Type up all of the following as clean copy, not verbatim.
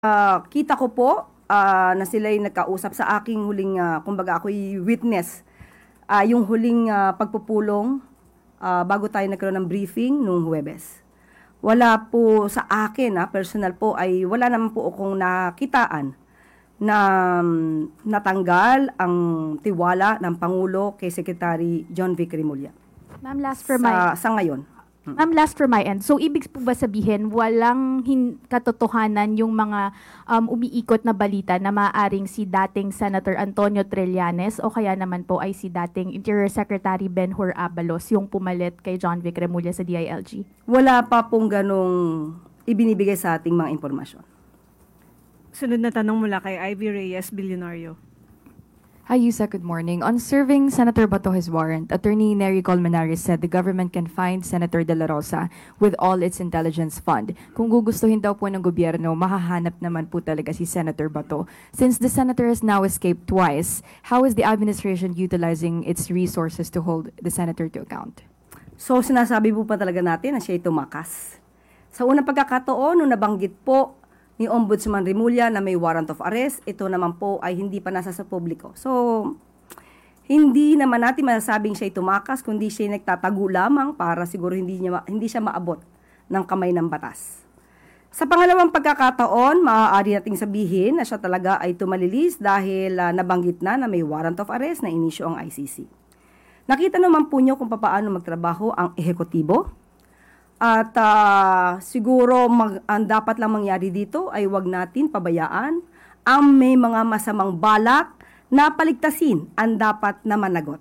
Kita ko po na sila'y nagkausap sa aking huling, kumbaga ako'y witness, yung huling pagpupulong bago tayo nagkaroon ng briefing nung Huwebes. Wala po sa akin, personal po, ay wala naman po akong nakitaan na natanggal ang tiwala ng Pangulo kay Secretary John Vic Remulla. Ma'am, last for my... Sa ngayon. Ma'am, last from my end. So, ibig po ba sabihin, walang katotohanan yung mga umiikot na balita na maaaring si dating Senator Antonio Trillanes o kaya naman po ay si dating Interior Secretary Ben-Hur Abalos yung pumalit kay John Vic Remulla sa DILG? Wala pa pong ganong ibinibigay sa ating mga impormasyon. Sunod na tanong mula kay Ivy Reyes, Bilyonario. Hi, Yusa. Good morning. On serving Senator Bato his warrant, Attorney Nery Colmenares said the government can find Senator De La Rosa with all its intelligence fund. Kung gugustuhin daw po ng gobyerno, mahahanap naman po talaga si Senator Bato. Since the senator has now escaped twice, how is the administration utilizing its resources to hold the senator to account? So, sinasabi po pa talaga natin na siya'y tumakas. Sa unang pagkakataon, nung nabanggit po ni Ombudsman Remulla na may warrant of arrest, ito naman po ay hindi pa nasa sa publiko. So, hindi naman natin masasabing siya'y tumakas, kundi siya'y nagtatago lamang para siguro hindi siya maabot ng kamay ng batas. Sa pangalawang pagkakataon, maaari nating sabihin na siya talaga ay tumalilis dahil nabanggit na may warrant of arrest na inisyo ang ICC. Nakita naman po niyo kung paano magtrabaho ang ehekutibo. At siguro ang dapat lang mangyari dito ay wag natin pabayaan ang may mga masamang balak na paligtasin ang dapat na managot.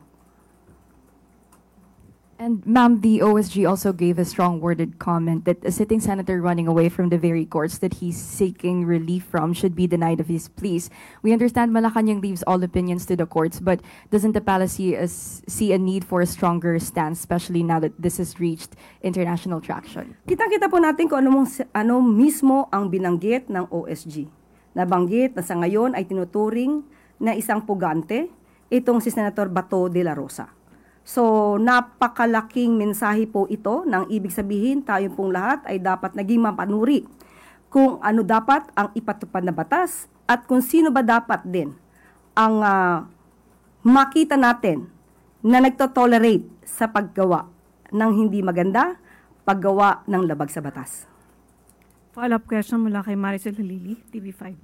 And ma'am, the OSG also gave a strong worded comment that a sitting senator running away from the very courts that he's seeking relief from should be denied of his pleas. We understand Malacanang leaves all opinions to the courts, but doesn't the palace see a need for a stronger stance, especially now that this has reached international traction? Kitang-kita po natin kung ano mismo ang binanggit ng OSG. Nabanggit na sa ngayon ay tinuturing na isang pugante itong si Senator Bato de la Rosa. So, napakalaking mensahe po ito nang ibig sabihin tayo pong lahat ay dapat naging mapanuri kung ano dapat ang ipatupad na batas at kung sino ba dapat din ang makita natin na nagtotolerate sa paggawa ng hindi maganda, paggawa ng labag sa batas. Follow-up question mula kay Maricel Halili, TV5.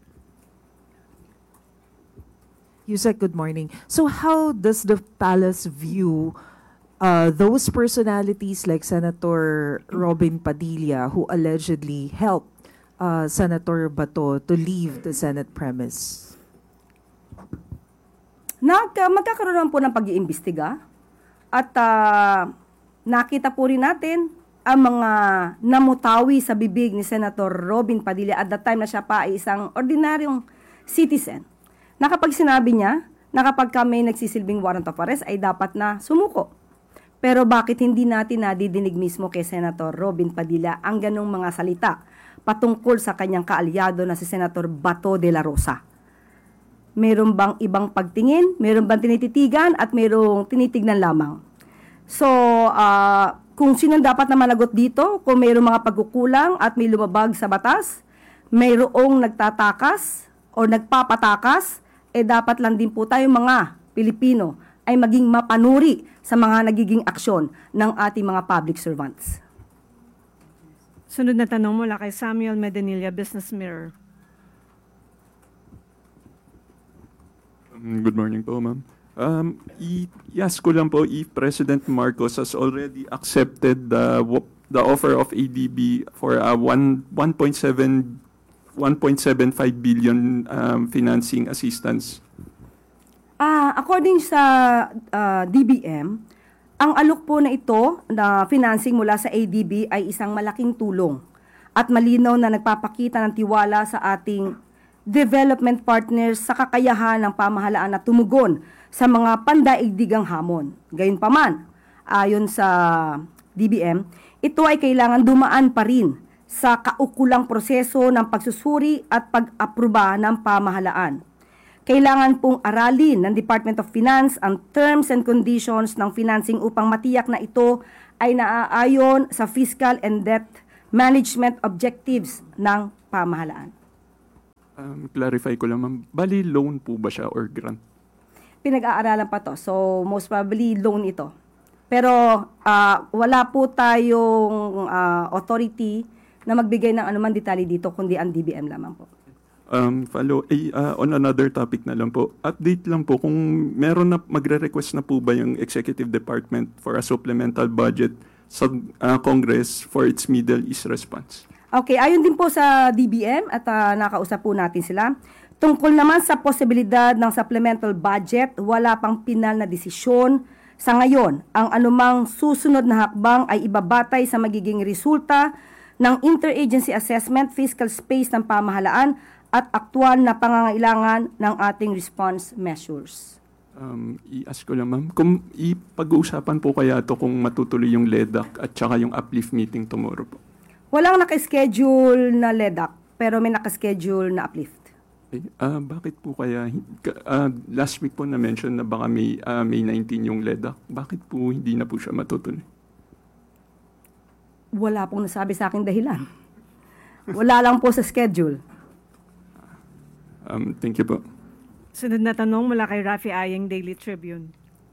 Yusek, good morning. So how does the palace view those personalities like Senator Robin Padilla who allegedly helped Senator Bato to leave the Senate premise? Magkakaroon po ng pag-iimbestiga at nakita po rin natin ang mga namutawi sa bibig ni Senator Robin Padilla at that time na siya pa ay isang ordinaryong citizen. Na kapag sinabi niya na kapag may nagsisilbing warrant of arrest ay dapat na sumuko. Pero bakit hindi natin nadidinig mismo kay Senator Robin Padilla ang ganong mga salita patungkol sa kanyang kaalyado na si Senator Bato de la Rosa? Meron bang ibang pagtingin? Meron bang tinititigan? At merong tinitignan lamang? So, kung sino dapat na managot dito, kung mayroong mga pagkukulang at may lumabag sa batas, mayroong nagtatakas o nagpapatakas, dapat lang din po tayo mga Pilipino ay maging mapanuri sa mga nagiging aksyon ng ating mga public servants. Sunod na tanong mula kay Samuel Medanilla, Business Mirror. Good morning po, ma'am. I-ask ko lang po if President Marcos has already accepted the offer of ADB for 1.75 billion financing assistance. According sa DBM, ang alok po na ito na financing mula sa ADB ay isang malaking tulong at malinaw na nagpapakita ng tiwala sa ating development partners sa kakayahan ng pamahalaan na tumugon sa mga pandaigdigang hamon. Gayunpaman, ayon sa DBM, ito ay kailangan dumaan pa rin sa kaukulang proseso ng pagsusuri at pag-aproba ng pamahalaan. Kailangan pong aralin ng Department of Finance ang terms and conditions ng financing upang matiyak na ito ay naaayon sa fiscal and debt management objectives ng pamahalaan. Clarify ko lang, ma'am. Bali, loan po ba siya or grant? Pinag-aaralan pa to. So, most probably loan ito. Pero wala po tayong authority na magbigay ng anuman detalye dito, kundi ang DBM lamang po. On another topic na lang po, update lang po kung meron na magre-request na po ba yung Executive Department for a supplemental budget sa Congress for its Middle East response. Okay, ayon din po sa DBM at nakausap po natin sila. Tungkol naman sa posibilidad ng supplemental budget, wala pang pinal na desisyon. Sa ngayon, ang anumang susunod na hakbang ay ibabatay sa magiging resulta ng interagency assessment, fiscal space ng pamahalaan at aktual na pangangailangan ng ating response measures. I-ask ko lang, ma'am, kung ipag-uusapan po kaya to kung matutuloy yung LEDAC at saka yung uplift meeting tomorrow po? Walang nakaschedule na LEDAC, pero may nakaschedule na uplift. Bakit po kaya, last week po na-mention na baka May 19 yung LEDAC, bakit po hindi na po siya matutuloy? Wala pong nasabi sa akin dahilan. Wala lang po sa schedule. Thank you po. Sunod na tanong mula kay Rafi Ayeng, Daily Tribune.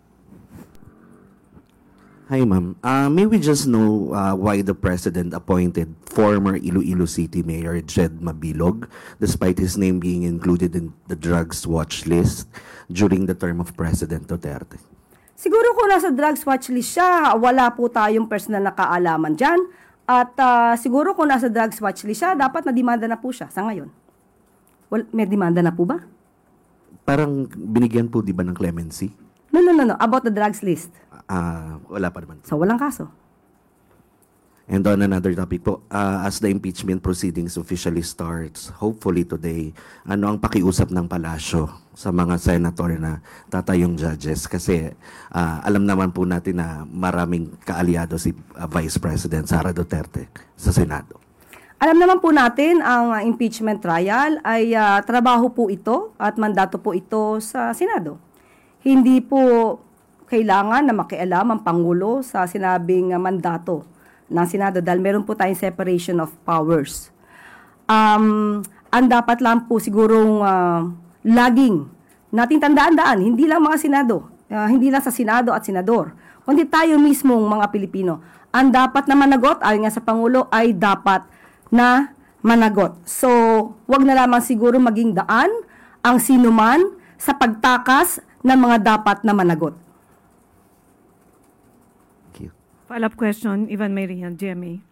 Hi, ma'am. May we just know why the president appointed former Iloilo City Mayor Jed Mabilog, despite his name being included in the drugs watch list during the term of President Duterte? Siguro kung nasa drugs watch list siya, wala po tayong personal na kaalaman dyan. At siguro kung nasa drugs watch list siya, dapat na-demanda na po siya sa ngayon. May demanda na po ba? Parang binigyan po, di ba, ng clemency? No. About the drugs list. Wala pa naman. So, walang kaso. And on another topic po, as the impeachment proceedings officially starts, hopefully today, ano ang pakiusap ng palasyo sa mga senator na tatayong judges? Kasi alam naman po natin na maraming kaalyado si Vice President Sara Duterte sa Senado. Alam naman po natin ang impeachment trial ay trabaho po ito at mandato po ito sa Senado. Hindi po kailangan na makialam ang Pangulo sa sinabing mandato ng Senado dahil meron po tayong separation of powers. Ang dapat lang po sigurong laging nating tandaan-daan, hindi lang mga Senado, hindi lang sa Senado at Senador, kundi tayo mismong mga Pilipino. Ang dapat na managot, ayon nga sa Pangulo, ay dapat na managot. So, wag na lamang siguro maging daan ang sinuman sa pagtakas ng mga dapat na managot. Follow-up question, Ivan Mayrihan, GMA.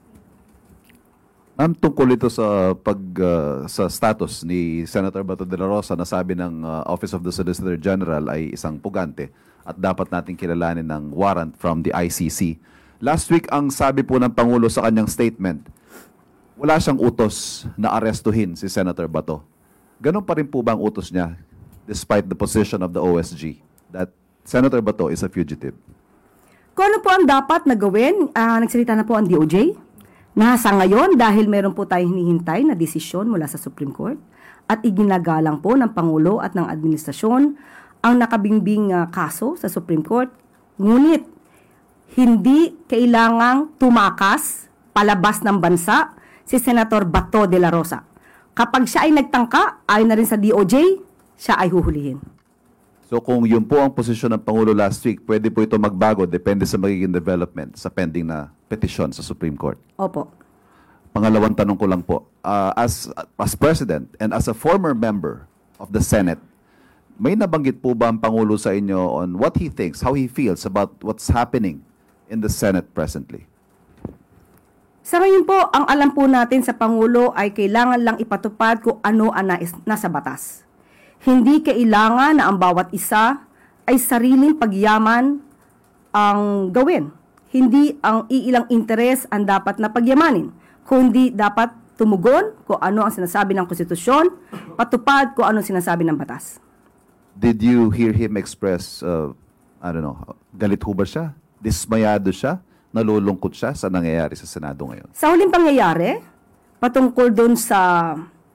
Tungkol ito sa sa status ni Senator Bato de la Rosa na sabi ng Office of the Solicitor General ay isang pugante at dapat nating kilalanin ng warrant from the ICC. Last week, ang sabi po ng Pangulo sa kanyang statement, wala siyang utos na arestuhin si Senator Bato. Ganun pa rin po ba ang utos niya despite the position of the OSG that Senator Bato is a fugitive? Kung ano po ang dapat na gawin, nagsalita na po ang DOJ. Nasa ngayon, dahil meron po tayong hinihintay na desisyon mula sa Supreme Court at iginagalang po ng Pangulo at ng Administrasyon ang nakabingbing kaso sa Supreme Court. Ngunit, hindi kailangang tumakas palabas ng bansa si Senator Bato de la Rosa. Kapag siya ay nagtangka, ayon na rin sa DOJ, siya ay huhulihin. So kung yun po ang posisyon ng Pangulo last week, pwede po ito magbago depende sa magiging development sa pending na petisyon sa Supreme Court. Opo. Pangalawang tanong ko lang po, as President and as a former member of the Senate, may nabanggit po ba ang Pangulo sa inyo on what he thinks, how he feels about what's happening in the Senate presently? Sa ngayon po, ang alam po natin sa Pangulo ay kailangan lang ipatupad kung ano ang nasa batas. Hindi kailangan na ang bawat isa ay sariling pagyaman ang gawin. Hindi ang iilang interes ang dapat na pagyamanin, kundi dapat tumugon kung ano ang sinasabi ng konstitusyon, patupad kung ano ang sinasabi ng batas. Did you hear him express, galit ho ba siya? Dismayado siya? Nalulungkot siya sa nangyayari sa Senado ngayon? Sa huling pangyayari, patungkol doon sa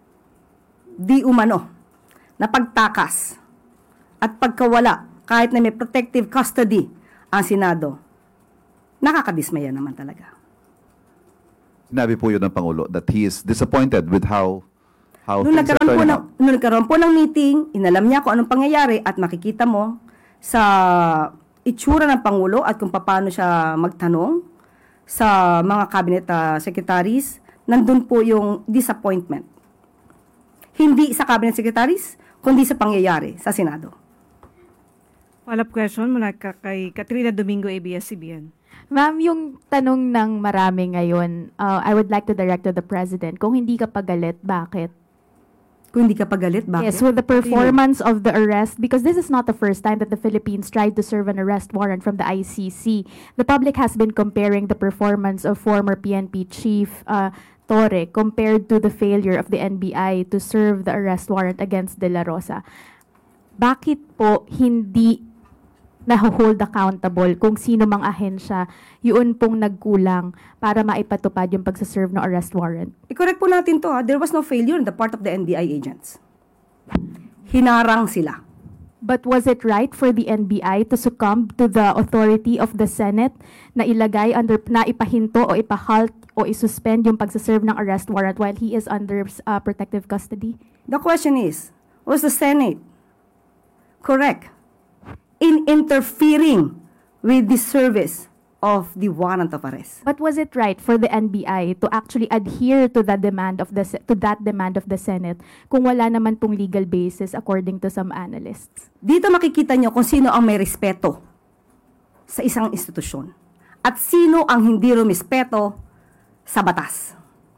di umano na pagtakas at pagkawala kahit na may protective custody ang Senado, nakakadismaya naman talaga. Sinabi po yun ng Pangulo that he is disappointed with how how Nung things are turning out. nung nagkaroon po ng meeting, inalam niya kung anong pangyayari at makikita mo sa itsura ng Pangulo at kung paano siya magtanong sa mga cabinet secretaries, nandun po yung disappointment. Hindi sa cabinet secretaries, kundi sa pangyayari sa Senado. Follow-up question mula kay Katrina Domingo, ABS-CBN. Ma'am, yung tanong ng marami ngayon, I would like to direct to the President. Kung hindi ka pagalit, bakit? Kung hindi ka pagalit, bakit? Yes, with the performance of the arrest, because this is not the first time that the Philippines tried to serve an arrest warrant from the ICC. The public has been comparing the performance of former PNP Chief Torre compared to the failure of the NBI to serve the arrest warrant against De La Rosa. Bakit po hindi na-hold accountable kung sino mang ahensya yun pong nagkulang para maipatupad yung pagsaserve ng arrest warrant? I-correct po natin to ha. There was no failure on the part of the NBI agents. Hinarang sila. But was it right for the NBI to succumb to the authority of the Senate na ilagay under, na ipahinto o ipahalt o isuspend yung pagsaserve ng arrest warrant while he is under protective custody? The question is, was the Senate correct in interfering with the service of the warrant of arrest? But was it right for the NBI to actually adhere to that demand of the Senate kung wala naman pong legal basis according to some analysts? Dito makikita nyo kung sino ang may respeto sa isang institusyon at sino ang hindi rumispeto sa batas.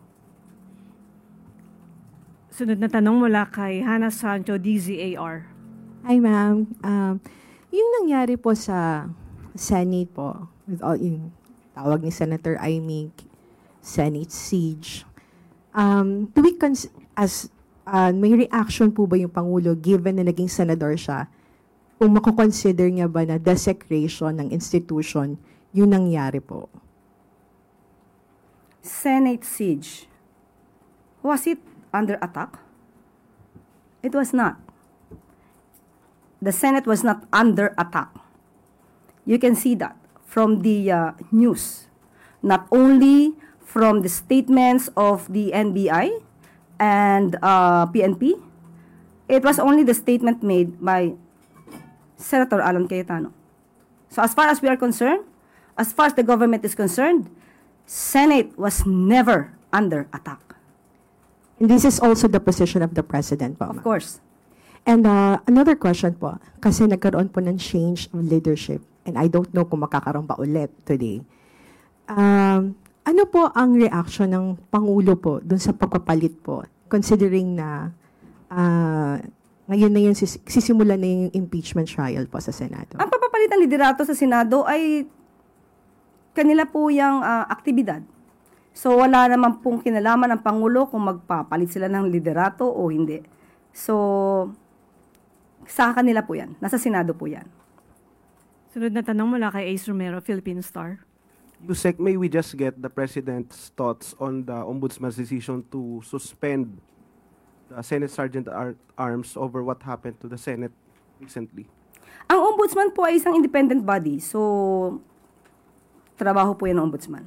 Sunod na tanong mula kay Hannah Sancho, DZAR. Hi, ma'am. Yung nangyari po sa Senate po, with all yung tawag ni Senator Amy, Senate siege, may reaction po ba yung Pangulo given na naging senador siya? Kung mako-consider niya ba na desecration ng institution yung nangyari po? Senate siege. Was it under attack? It was not. The Senate was not under attack. You can see that from the news, not only from the statements of the NBI and PNP, it was only the statement made by Senator Alan Cayetano. So as far as we are concerned, as far as the government is concerned, Senate was never under attack. And this is also the position of the President po, Of ma'am. course. And another question po, kasi nagkaroon po ng change of leadership and I don't know kung makakaroon pa ulit today. Ano po ang reaction ng Pangulo po dun sa pagpapalit po, considering na ngayon na yun, sisimula na yung impeachment trial po sa Senado? Ang papapalit ng liderato sa Senado ay kanila po yung aktibidad. So wala naman pong kinalaman ng Pangulo kung magpapalit sila ng liderato o hindi. So sa kanila po yan. Nasa Senado po yan. Sunod na tanong mula kay Ace Romero, Philippine Star. Yusek, may we just get the President's thoughts on the Ombudsman's decision to suspend the Senate Sergeant at Arms over what happened to the Senate recently? Ang Ombudsman po ay isang independent body. So, trabaho po yan ng Ombudsman.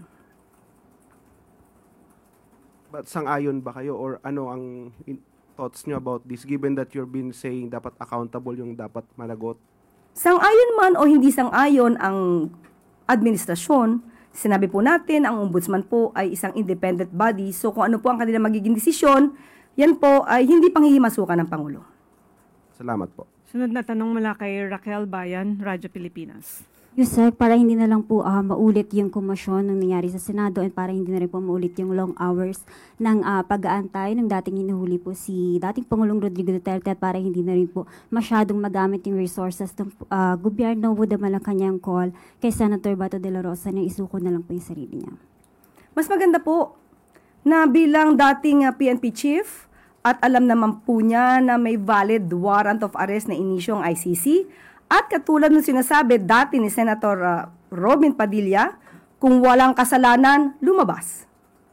But sang-ayon ba kayo or ano ang thoughts nyo about this given that you've been saying dapat accountable yung dapat managot? Sang-ayon man o hindi sang-ayon ang administrasyon, sinabi po natin, ang Ombudsman po ay isang independent body. So kung ano po ang kanilang magiging desisyon, yan po ay hindi panghihimasukan ng Pangulo. Salamat po. Sunod na tanong mula kay Raquel Bayan, Radyo Pilipinas. Yusek, para hindi na lang po maulit yung komosyon ng nangyari sa Senado and para hindi na rin po maulit yung long hours ng pag-aantay ng dating hinuhuli po si dating Pangulong Rodrigo Duterte at para hindi na rin po masyadong magamit yung resources ng gobyerno, would naman lang kanyang call kay Senator Bato de la Rosa na isuko na lang po yung sarili niya. Mas maganda po na bilang dating PNP chief at alam naman po niya na may valid warrant of arrest na inisyo ang ICC. At katulad ng sinasabi dati ni Senator Robin Padilla, kung walang kasalanan, lumabas.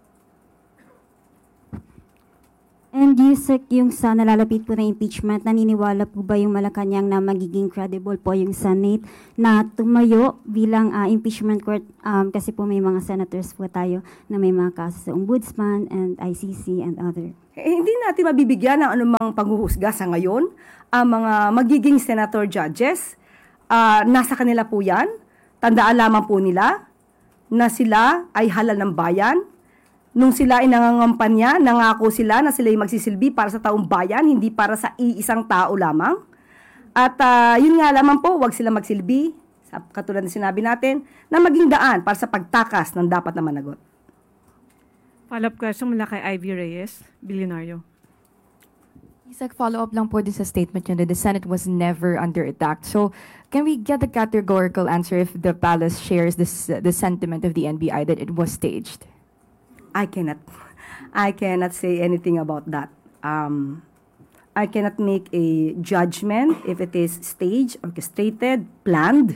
And Yusek, yung sa nalalapit po na impeachment, naniniwala po ba yung Malacanang na magiging credible po yung Senate na tumayo bilang impeachment court? Kasi po may mga senators po tayo na may mga kaso sa Ombudsman and ICC and other. hindi natin mabibigyan ng anumang panghuhusga sa ngayon. Ang mga magiging senator judges, nasa kanila po yan. Tandaan lamang po nila na sila ay halal ng bayan. Nung sila ay nangangampanya, nangako sila na sila ay magsisilbi para sa taong bayan, hindi para sa iisang tao lamang. At yun nga lamang po, wag sila magsilbi, katulad na sinabi natin, na maging daan para sa pagtakas ng dapat na managot. Follow-up question mula kay Ivy Reyes, Bilyonaryo. Isaac, follow-up lang po din sa statement yun that the Senate was never under attack. So, can we get a categorical answer if the palace shares the sentiment of the NBI that it was staged? I cannot say anything about that. I cannot make a judgment if it is staged, orchestrated, planned.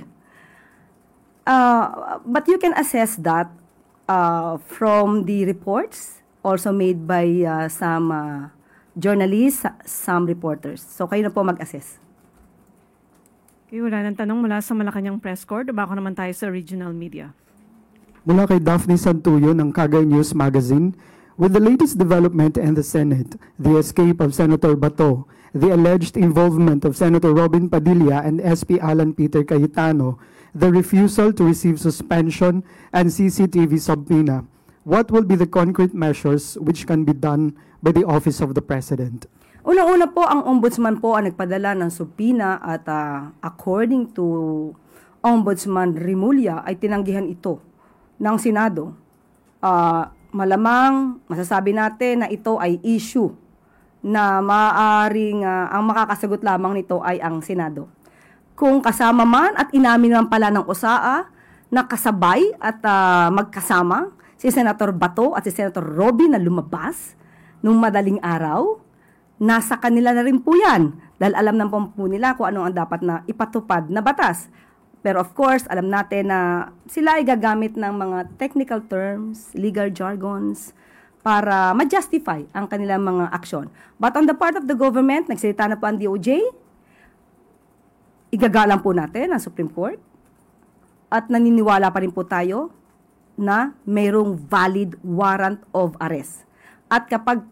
But you can assess that from the reports also made by some journalists, some reporters. So kayo na po mag-assess. Okay, wala nang tanong mula sa Malacanang Press Corps. Bako naman tayo sa regional media. Mula kay Daphne Santuyo ng Kagay News Magazine, with the latest development in the Senate, the escape of Senator Bato, the alleged involvement of Senator Robin Padilla and SP Alan Peter Cayetano, the refusal to receive suspension and CCTV subpoena, what will be the concrete measures which can be done by the Office of the President? Unang-una po, ang Ombudsman po ang nagpadala ng subpoena at according to Ombudsman Rimulya ay tinanggihan ito ng Senado. Malamang masasabi natin na ito ay issue na maaaring ang makakasagot lamang nito ay ang Senado. Kung kasama man at inamin naman pala ng OSAA na kasabay at magkasama si Senator Bato at si Senator Robin na lumabas nung madaling araw, nasa kanila na rin po yan dahil alam na po nila kung ano ang dapat na ipatupad na batas. Pero of course, alam natin na sila ay gagamit ng mga technical terms, legal jargons, para ma-justify ang kanilang mga aksyon. But on the part of the government, nagsalita na po ang DOJ, igagalang po natin ang Supreme Court, at naniniwala pa rin po tayo na mayroong valid warrant of arrest. At kapag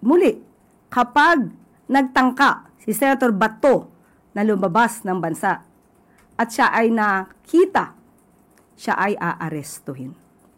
nagtangka si Senator Bato na lumabas ng bansa, at siya ay nakita, siya ay aarestuhin.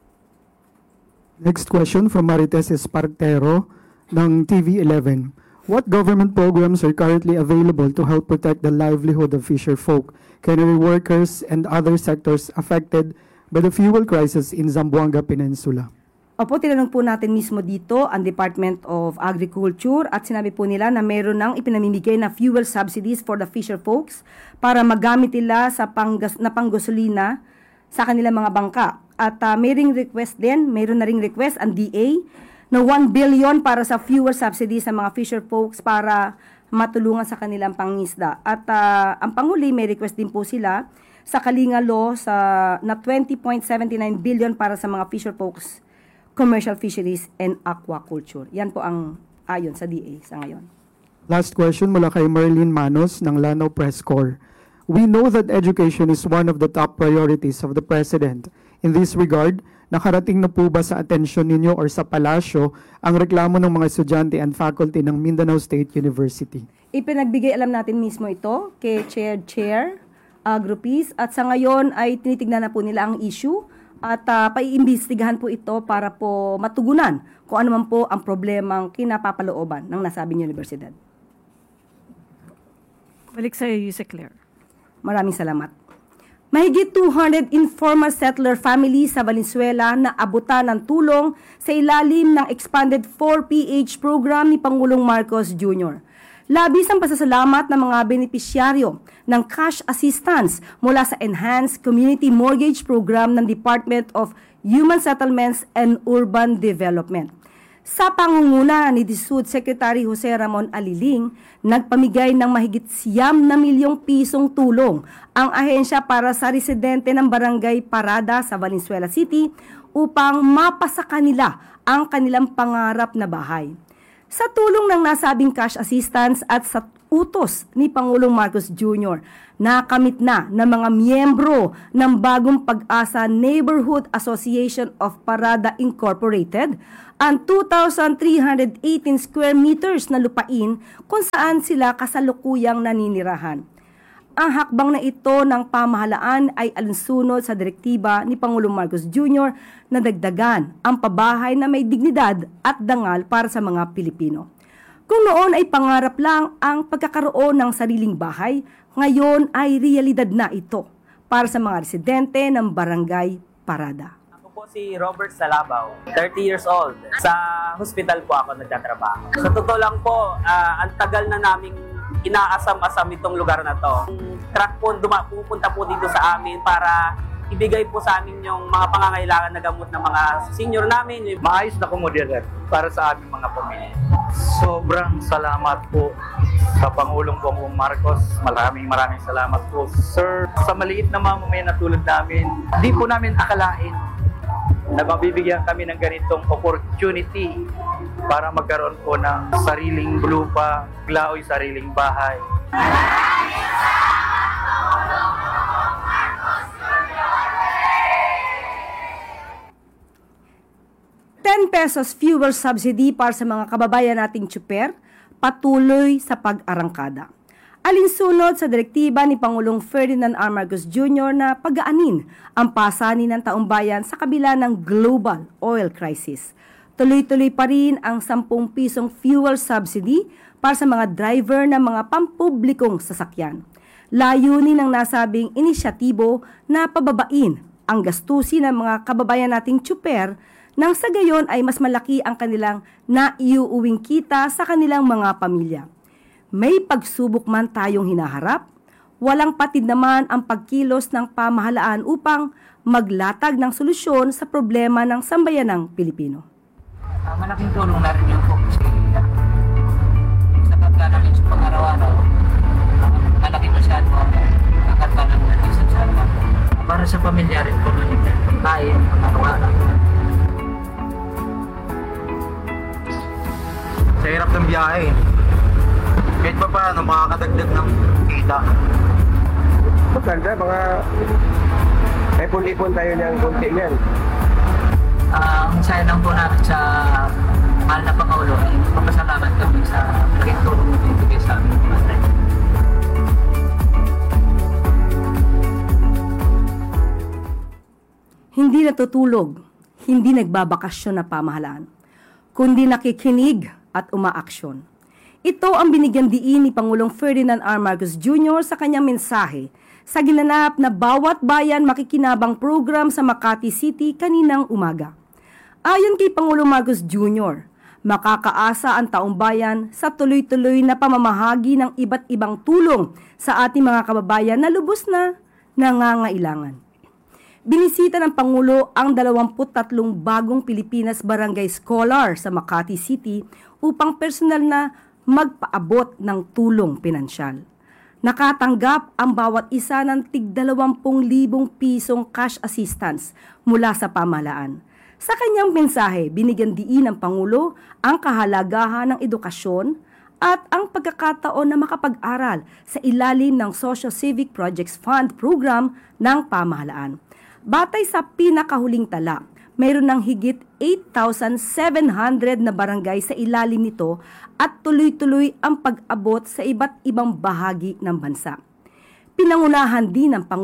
Next question from Marites Espartero ng TV11. What government programs are currently available to help protect the livelihood of fisher folk, cannery workers, and other sectors affected by the fuel crisis in Zamboanga Peninsula? Opo, tinanong po natin mismo dito ang Department of Agriculture at sinabi po nila na meron ng ipinamimigay na fuel subsidies for the fisher folks para magamit nila sa panggasolina sa kanilang mga bangka. At mayroon na ring request ang DA na 1 billion para sa fuel subsidies sa mga fisher folks para matulungan sa kanilang pangisda. At ang Pangulo, may request din po sila sa Kalinga Law na 20.79 billion para sa mga fisher folks, commercial fisheries and aquaculture. Yan po ang ayon sa DA sa ngayon. Last question mula kay Merlin Manos ng Lanao Press Corps. We know that education is one of the top priorities of the President. In this regard, nakarating na po ba sa atensyon ninyo or sa palasyo ang reklamo ng mga estudyante and faculty ng Mindanao State University? Ipinagbigay alam natin mismo ito kay Chair Agrupis at sa ngayon ay tinitignan na po nila ang issue at paiimbestigahan po ito para po matugunan kung ano man po ang problemang kinapapalooban ng nasabing universidad. Balik sa iyo, Yusek Claire. Maraming salamat. Mahigit 200 informal settler families sa Valenzuela na abutan ng tulong sa ilalim ng expanded 4PH program ni Pangulong Marcos Jr. Labis ang pasasalamat ng mga benepisyaryo ng cash assistance mula sa Enhanced Community Mortgage Program ng Department of Human Settlements and Urban Development. Sa pangunguna ni DSUD Secretary Jose Ramon Aliling, nagpamigay ng mahigit 9 milyong pisong tulong ang ahensya para sa residente ng Barangay Parada sa Valenzuela City upang mapasa kanila ang kanilang pangarap na bahay. Sa tulong ng nasabing cash assistance at sa utos ni Pangulong Marcos Jr. Nakamit na ng mga miyembro ng bagong Pag-asa Neighborhood Association of Parada Incorporated ang 2,318 square meters na lupain kung saan sila kasalukuyang naninirahan. Ang hakbang na ito ng pamahalaan ay alinsunod sa direktiba ni Pangulong Marcos Jr. na dagdagan ang pabahay na may dignidad at dangal para sa mga Pilipino. Kung noon ay pangarap lang ang pagkakaroon ng sariling bahay, ngayon ay realidad na ito para sa mga residente ng Barangay Parada. Ako po si Robert Salabaw, 30 years old. Sa hospital po ako nagtatrabaho. Sa totoo lang po, ang tagal na naming inaasam-asam itong lugar na to. Truck po pupunta po dito sa amin para ibigay po sa amin yung mga pangangailangan na gamot ng mga senior namin. Maayos na komodidad para sa aming mga pamilya. Sobrang salamat po sa Pangulong Bongbong Marcos. Maraming salamat po. Sir, sa maliit na mamamayan na tulad namin, di po namin akalain na mabibigyan kami ng ganitong opportunity para magkaroon po ng sariling lupa, glaoy sariling bahay. 10 pesos fuel subsidy para sa mga kababayan nating tsuper, patuloy sa pag-arangkada. Alinsunod sa direktiba ni Pangulong Ferdinand R. Marcos Jr. na pag-aanin ang pasanin ng taumbayan sa kabila ng global oil crisis. Tuloy-tuloy pa rin ang 10 pisong fuel subsidy para sa mga driver ng mga pampublikong sasakyan. Layunin ng nasabing inisyatibo na pababain ang gastusin ng mga kababayan nating tsuper nang sa gayon ay mas malaki ang kanilang naiuuwing kita sa kanilang mga pamilya. May pagsubok man tayong hinaharap, walang patid naman ang pagkilos ng pamahalaan upang maglatag ng solusyon sa problema ng sambayanang Pilipino. Malaking tulong na rin yung focus sa pagkanamin sa pang-araw-araw. Malaki masyado ang kakatanan natin sa tsara. Para sa pamilya rin po nun yung kain, pang-araw-araw. Sa hirap ng biyahe, kahit pa paano makakadagdag ng kita. Maganda, mga ipon-ipon tayo niyang konti yan. Ang saya lang po natin sa mahal na Pangulo ay magpasalamat kami sa laking tulong na ibigay sa aming mga driver. Hindi natutulog, hindi nagbabakasyon na pamahalaan, kundi nakikinig at umaaksyon. Ito ang binigyan diin ni Pangulong Ferdinand R. Marcos Jr. sa kanyang mensahe sa ginanap na Bawat Bayan Makikinabang program sa Makati City kaninang umaga. Ayon kay Pangulong Marcos Jr., makakaasa ang taong bayan sa tuloy-tuloy na pamamahagi ng iba't ibang tulong sa ating mga kababayan na lubos na nangangailangan. Binisita ng Pangulo ang 23 bagong Pilipinas Barangay Scholar sa Makati City upang personal na magpaabot ng tulong pinansyal. Nakatanggap ang bawat isa ng tig 20,000 pisong cash assistance mula sa pamahalaan. Sa kanyang mensahe, binigyan diin ng Pangulo ang kahalagahan ng edukasyon at ang pagkakataon na makapag-aral sa ilalim ng Social Civic Projects Fund program ng pamahalaan. Batay sa pinakahuling tala, mayroon ng higit 8,700 na barangay sa ilalim nito at tuloy-tuloy ang pag-abot sa iba't ibang bahagi ng bansa. Pinangunahan din ng Pangulo